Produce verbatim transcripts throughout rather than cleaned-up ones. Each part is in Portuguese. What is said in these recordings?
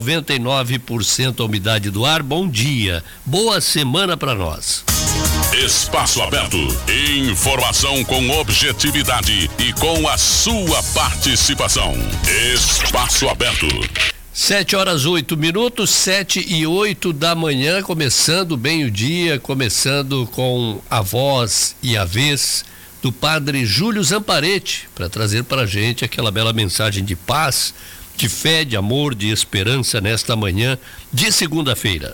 noventa e nove por cento a umidade do ar. Bom dia, boa semana para nós. Espaço Aberto, informação com objetividade e com a sua participação. Espaço Aberto. Sete horas, oito minutos, sete e oito da manhã, começando bem o dia, começando com a voz e a vez do padre Júlio Zamparetti, para trazer para a gente aquela bela mensagem de paz, de fé, de amor, de esperança nesta manhã de segunda-feira.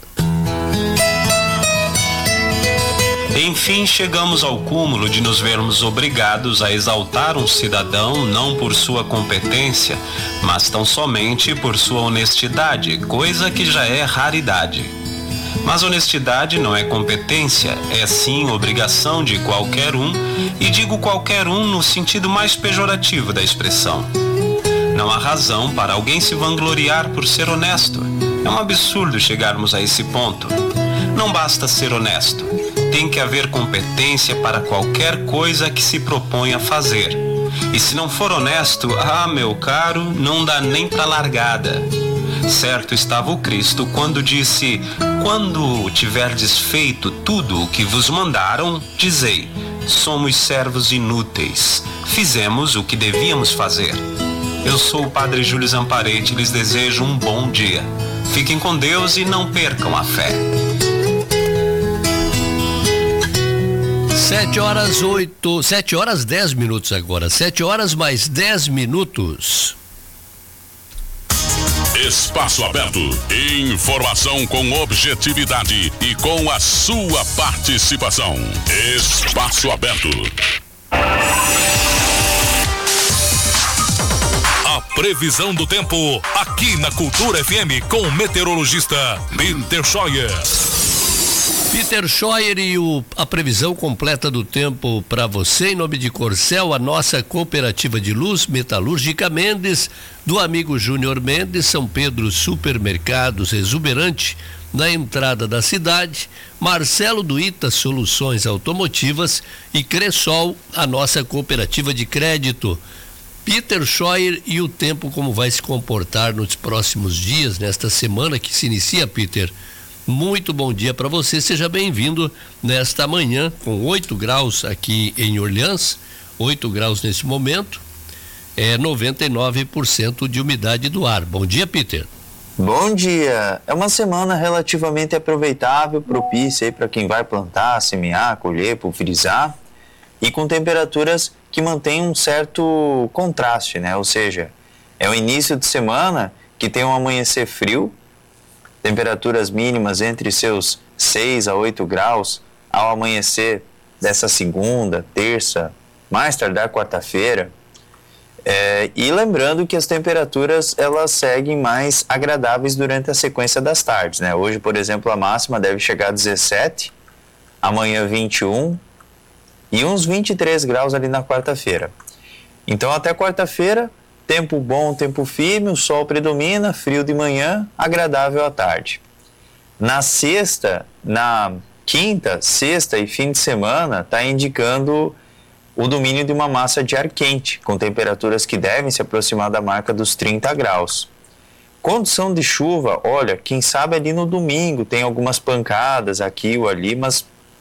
Enfim, chegamos ao cúmulo de nos vermos obrigados a exaltar um cidadão não por sua competência, mas tão somente por sua honestidade, coisa que já é raridade. Mas honestidade não é competência, é sim obrigação de qualquer um, e digo qualquer um no sentido mais pejorativo da expressão. Não há razão para alguém se vangloriar por ser honesto. É um absurdo chegarmos a esse ponto. Não basta ser honesto. Tem que haver competência para qualquer coisa que se propõe a fazer. E se não for honesto, ah, meu caro, não dá nem pra largada. Certo estava o Cristo quando disse: quando tiverdes feito tudo o que vos mandaram, dizei: somos servos inúteis, fizemos o que devíamos fazer. Eu sou o padre Júlio Zamparetti e lhes desejo um bom dia. Fiquem com Deus e não percam a fé. Sete horas, oito, sete horas, dez minutos agora. Sete horas mais dez minutos. Espaço Aberto, informação com objetividade e com a sua participação. Espaço Aberto. A previsão do tempo aqui na Cultura F M com o meteorologista Peter Scheuer. Peter Scheuer e o, a previsão completa do tempo para você, em nome de Corcel, a nossa cooperativa de luz, Metalúrgica Mendes, do amigo Júnior Mendes, São Pedro Supermercados Exuberante, na entrada da cidade, Marcelo do Ita Soluções Automotivas e Cressol, a nossa cooperativa de crédito. Peter Scheuer e o tempo como vai se comportar nos próximos dias, nesta semana que se inicia, Peter. Muito bom dia para você, seja bem-vindo nesta manhã com oito graus aqui em Orleans, oito graus nesse momento, é noventa e nove por cento de umidade do ar. Bom dia, Peter. Bom dia, é uma semana relativamente aproveitável, propícia aí para quem vai plantar, semear, colher, pulverizar e com temperaturas que mantêm um certo contraste, né? Ou seja, é o início de semana que tem um amanhecer frio, temperaturas mínimas entre seus seis a oito graus ao amanhecer dessa segunda, terça, mais tardar quarta-feira. É, e lembrando que as temperaturas elas seguem mais agradáveis durante a sequência das tardes, né? Hoje, por exemplo, a máxima deve chegar a dezessete, amanhã vinte e um e uns vinte e três graus ali na quarta-feira. Então até quarta-feira, tempo bom, tempo firme, o sol predomina, frio de manhã, agradável à tarde. Na sexta, na quinta, sexta e fim de semana, está indicando o domínio de uma massa de ar quente, com temperaturas que devem se aproximar da marca dos trinta graus. Condição de chuva, olha, quem sabe ali no domingo tem algumas pancadas aqui ou ali, mas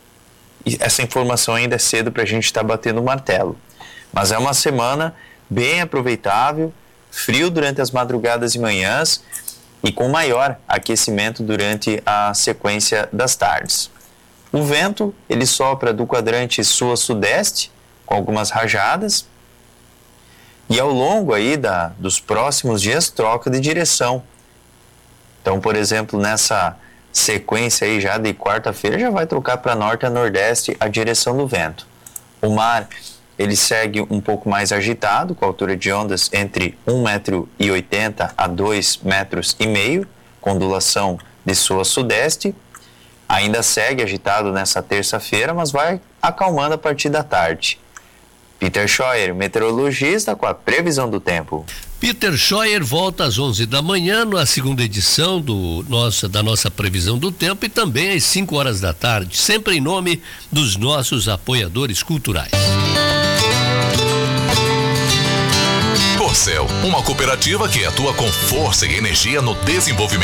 essa informação ainda é cedo para a gente estar tá batendo o martelo. Mas é uma semana bem aproveitável, frio durante as madrugadas e manhãs e com maior aquecimento durante a sequência das tardes. O vento, ele sopra do quadrante sul-sudeste, com algumas rajadas, e ao longo aí da, dos próximos dias troca de direção. Então, por exemplo, nessa sequência aí já de quarta-feira, já vai trocar para norte a nordeste a direção do vento. O mar, ele segue um pouco mais agitado, com altura de ondas entre um metro e oitenta a dois metros e meio, com ondulação de sul a sudeste. Ainda segue agitado nessa terça-feira, mas vai acalmando a partir da tarde. Peter Scheuer, meteorologista, com a previsão do tempo. Peter Scheuer volta às onze da manhã na segunda edição do nossa, da nossa previsão do tempo e também às cinco horas da tarde, sempre em nome dos nossos apoiadores culturais. Corcel, uma cooperativa que atua com força e energia no desenvolvimento